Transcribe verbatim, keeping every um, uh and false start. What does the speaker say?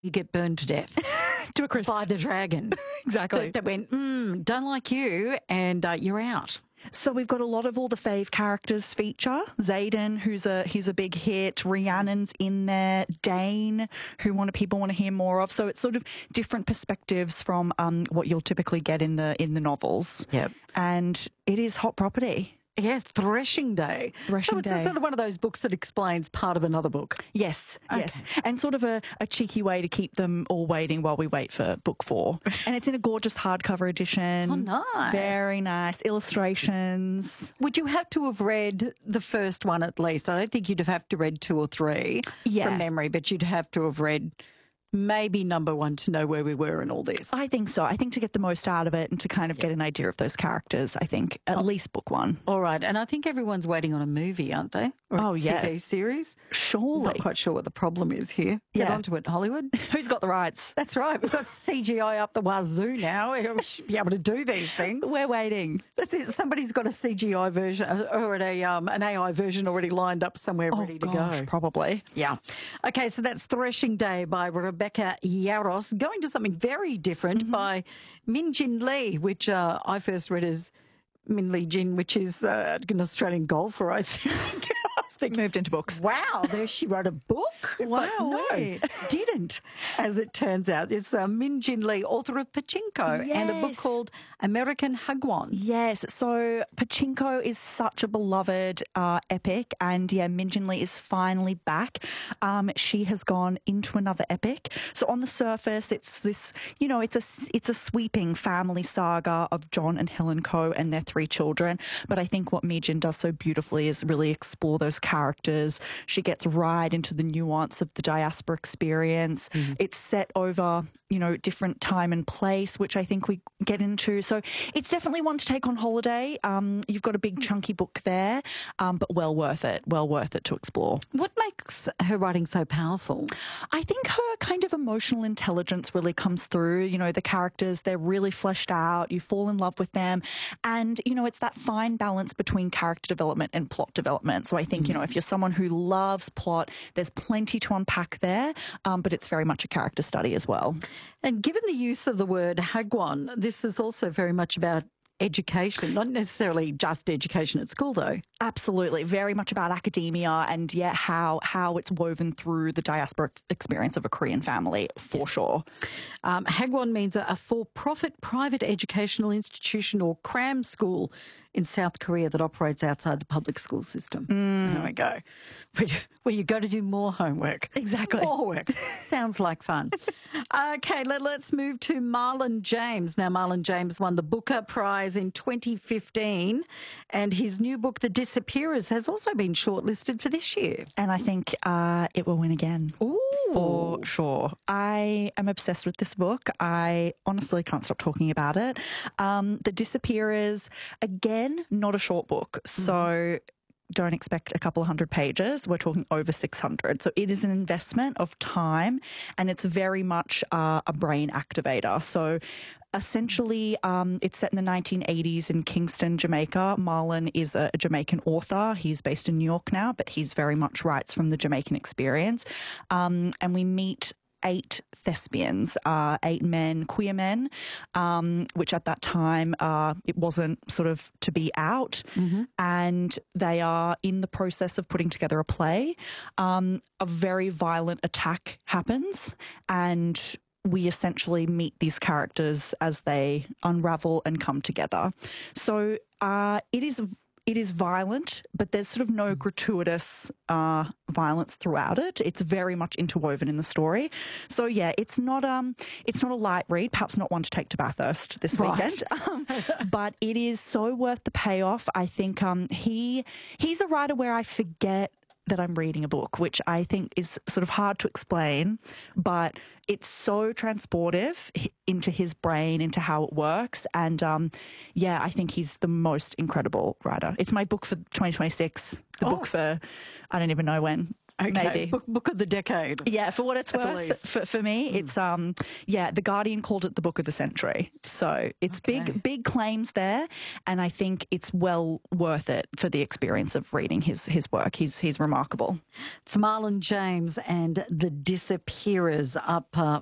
you get burned to death. To a crisp. By the dragon. Exactly. That, that went, mm, don't like you, and uh, you're out. So we've got a lot of all the fave characters feature. Xaden, who's a who's a big hit. Rhiannon's in there. Dane, who want people want to hear more of. So it's sort of different perspectives from um, what you'll typically get in the in the novels. Yep. And it is hot property. Yes, Threshing Day. Threshing so it's Day. sort of one of those books that explains part of another book. Yes, Okay. yes. And sort of a, a cheeky way to keep them all waiting while we wait for book four. And it's in a gorgeous hardcover edition. Oh, nice. Very nice. Illustrations. Would you have to have read the first one at least? I don't think you'd have had to read two or three Yeah. from memory, but you'd have to have read maybe number one to know where we were in all this. I think so. I think to get the most out of it and to kind of get an idea of those characters, I think at Oh. least book one. All right. And I think everyone's waiting on a movie, aren't they? Or a Oh, yeah. T V series. Surely. Not quite sure what the problem is here. Get Yeah. onto it, Hollywood. Who's got the rights? That's right. We've got C G I up the wazoo now. We should be able to do these things. We're waiting. That's it. Somebody's got a C G I version or a, um, an A I version already lined up somewhere ready to oh, gosh, go. probably. Yeah. Okay, so that's Threshing Day by Rebecca Yarros. Going to something very different Mm-hmm. by Min Jin Lee, which uh, I first read as Min Lee Jin, which is uh, an Australian golfer, I think. I was thinking, Moved into books. wow, there she wrote a book. It's like, Wow, no, wait. didn't, as it turns out. It's uh, Min Jin Lee, author of Pachinko, and a book Yes. called American Hagwon. Yes, so Pachinko is such a beloved uh, epic, and yeah, Min Jin Lee is finally back. Um, she has gone into another epic. So on the surface, it's this, you know, it's a it's a sweeping family saga of John and Helen Coe and their three children. But I think what Mi Jin does so beautifully is really explore those characters. She gets right into the nuance of the diaspora experience. Mm-hmm. It's set over, you know, different time and place, which I think we get into. So it's definitely one to take on holiday. Um, you've got a big chunky book there, um, but well worth it. Well worth it to explore. What makes her writing so powerful? I think her kind of emotional intelligence really comes through. You know, the characters, they're really fleshed out. You fall in love with them. And, you know, it's that fine balance between character development and plot development. So I think, you know, if you're someone who loves plot, there's plenty to unpack there, um, but it's very much a character study as well. And given the use of the word Hagwon, this is also very much about education, not necessarily just education at school, though. Absolutely. Very much about academia and, yeah, how how it's woven through the diaspora experience of a Korean family, for sure. Um, Hagwon means a, a for-profit private educational institution or cram school in South Korea that operates outside the public school system. Mm. There we go. Where, where you go to do more homework. Exactly. More work. Sounds like fun. Okay, let, let's move to Marlon James. Now, Marlon James won the Booker Prize in twenty fifteen, and his new book, The Disappearers, has also been shortlisted for this year. And I think uh, it will win again. Ooh. For sure. I am obsessed with this book. I honestly can't stop talking about it. Um, the Disappearers, again, not a short book. So don't expect a couple of hundred pages. We're talking over six hundred. So it is an investment of time, and it's very much uh, a brain activator. So essentially, um, it's set in the nineteen eighties in Kingston, Jamaica. Marlon is a Jamaican author. He's based in New York now, but he's very much writes from the Jamaican experience. Um, and we meet eight thespians, uh, eight men, queer men, um, which at that time uh, it wasn't sort of to be out. Mm-hmm. And they are in the process of putting together a play. Um, a very violent attack happens, and we essentially meet these characters as they unravel and come together. So uh, it is it is violent, but there's sort of no gratuitous uh, violence throughout it. It's very much interwoven in the story. So yeah, it's not um it's not a light read, perhaps not one to take to Bathurst this Right. weekend, um, but it is so worth the payoff. I think um he he's a writer where I forget that I'm reading a book, which I think is sort of hard to explain, but it's so transportive into his brain, into how it works. And um, yeah, I think he's the most incredible writer. It's my book for twenty twenty-six, the Oh. book for, I don't even know when, Okay. Maybe. Book, book of the decade. Yeah, for what it's At the worth, least. for, for me, mm. it's um, yeah. The Guardian called it the book of the century, so it's Okay. big, big claims there, and I think it's well worth it for the experience of reading his his work. He's he's remarkable. It's Marlon James and The Disappearers, up uh,